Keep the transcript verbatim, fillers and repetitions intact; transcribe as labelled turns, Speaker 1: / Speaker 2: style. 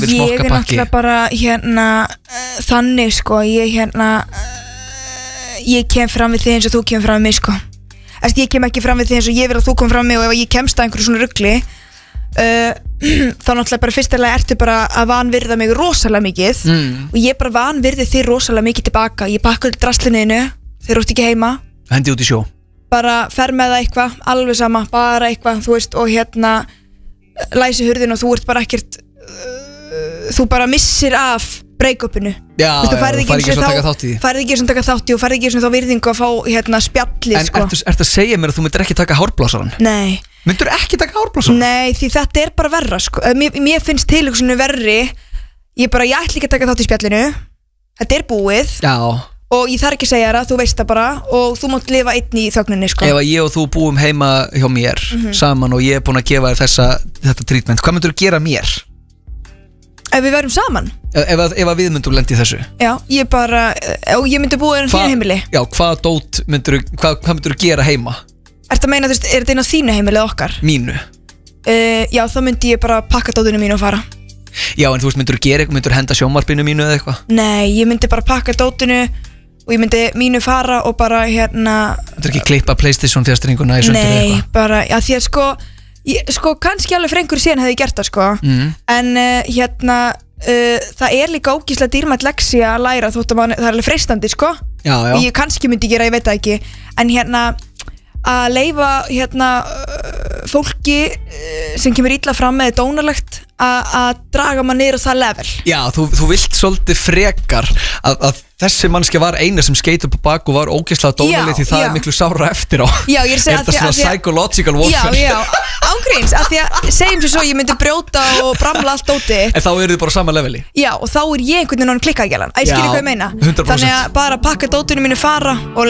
Speaker 1: yfir smokkapakki?
Speaker 2: Ég er náttúrulega bara hérna uh, þannig sko, ég hérna uh, ég kem fram við þig eins og þú kemur fram við mig sko. Eftir, ég kem ekki fram við þig eins og ég vil að þú kom fram við mig, og ef ég kemst að einhverju svona rugli uh, þá náttúrulega bara fyrstilega ertu bara að vanvirða mig rosalega mikið mm. og ég bara vanvirði þig rosalega mikið tilbaka. Ég pakka draslinuðinu þegar þú ert ekki heima,
Speaker 1: hendi út í sjó,
Speaker 2: bara fer með það eitthvað, alveg sama, bara eitthvað, þú veist, og hérna læsi hurðin og þú ert bara ekkert uh, þú bara missir af break-upinu.
Speaker 1: Já,
Speaker 2: þú
Speaker 1: færði ekki eins og taka þátt í því,
Speaker 2: færði ekki eins og taka þátt í og færði ekki eins og þá virðingu að fá hérna spjallið.
Speaker 1: En
Speaker 2: sko.
Speaker 1: ertu, ertu að segja mér að þú myndir ekki taka hárblásaran?
Speaker 2: Nei.
Speaker 1: Myndur ekki taka hárblásaran?
Speaker 2: Nei, því þetta er bara verra sko. mér, mér finnst tilhugsunni verri. Ég bara, ég ætla ekki að taka þátt í spjallinu, þetta er búið.
Speaker 1: Já.
Speaker 2: Og ég þarf ekki að segja það, þú veist það bara, og þú mátt lifa einn í þögninni sko.
Speaker 1: Ef ég og þú búum heima hjá mér mm-hmm. saman og ég er búin að gefa þér þessa, þetta treatment, hvað myndur þú gera mér?
Speaker 2: Ef við verum saman?
Speaker 1: Ef, ef, ef við myndum lendi í þessu?
Speaker 2: Já, ég bara, og ég myndi búa þér á þínu heimili.
Speaker 1: Já, hvað dót myndur, hvað, hvað myndur þú gera heima?
Speaker 2: Ertu að meina, þú veist, er þetta inn á þínu heimili eða okkar?
Speaker 1: Mínu.
Speaker 2: Uh, já, þá myndi ég bara pakka dótinu mínu og fara.
Speaker 1: Já, en þú veist, myndur þú gera eitthvað, myndur þú henda sjónvarpinu mínu eða eitthvað?
Speaker 2: Nei, ég myndi bara pakka dótinu og ég myndi mínu fara og bara hérna.
Speaker 1: Myndur ekki klippa PlayStation fjastringuna í sundur eða eitthvað?
Speaker 2: Nei, bara, já því að sko ég, sko, kannski alveg fyrir einhverju síðan hefði ég gert það sko
Speaker 1: mm.
Speaker 2: en uh, hérna uh, það er líka ógeðslega dýrmætt leksía að læra þótt að man, það er alveg freistandi sko.
Speaker 1: Já, já.
Speaker 2: Ég kannski myndi gera, ég veit það ekki, en hérna að leyfa hérna uh, fólki uh, sem kemur illa fram með dónalegt að draga maður niður á það level.
Speaker 1: Já, þú, þú vilt svolítið frekar að, að þessi mannski var eina sem skeit upp á bak og var ógeðslega dónaleg, því það já. Er miklu sára eftir á.
Speaker 2: Já, ég er að segja
Speaker 1: að því að psychological warfare.
Speaker 2: Já, já, ángríns, af því að segjum sér svo ég myndi brjóta og bramla allt óti.
Speaker 1: En þá eru þið bara sama leveli.
Speaker 2: Já, og þá er ég einhvern veginn án klikkagjalan. Æ, skilur hvað ég meina.
Speaker 1: hundra prósent.
Speaker 2: Þannig að bara pakka dótinu mínu fara og